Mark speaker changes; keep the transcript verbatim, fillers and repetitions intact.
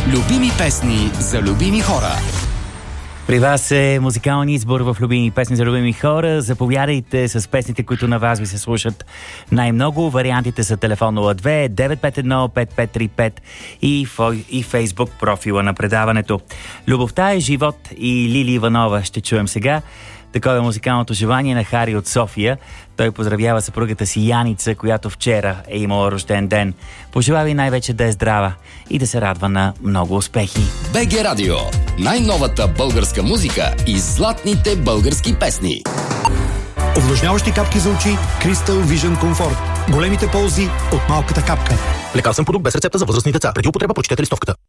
Speaker 1: Любими песни за любими хора.
Speaker 2: При вас е музикални избор в любими песни за любими хора. Заповядайте с песните, които на вас ви се слушат най-много. Вариантите са телефон нула две девет пет едно пет пет три пет и, фо... и Фейсбук профила на предаването. Любовта е живот и Лили Иванова ще чуем сега. Такова е музикалното желание на Хари от София. Той поздравява съпругата си Яница, която вчера е имала рожден ден. Пожелава и най-вече да е здрава и да се радва на много успехи.
Speaker 1: БГ Радио. Най-новата българска музика и златните български песни.
Speaker 3: Увлажняващи капки за очи Crystal Vision Comfort. Големите ползи от малката капка.
Speaker 4: Лекарствен продукт без рецепта за възрастни деца. Преди употреба прочетете листовката.